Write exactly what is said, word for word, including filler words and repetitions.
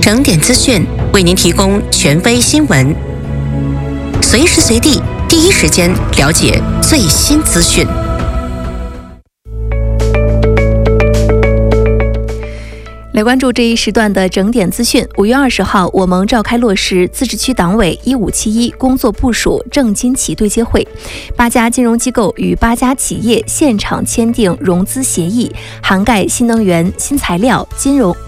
整点资讯为您提供权威新闻，随时随地第一时间了解最新资讯。 来关注这一时段的整点资讯。五月二十号，我盟召开落实自治区党委一五七一工作部署正金企对接会，八家金融机构与八家企业现场签订融资协议，涵盖新能源、新材料、金融。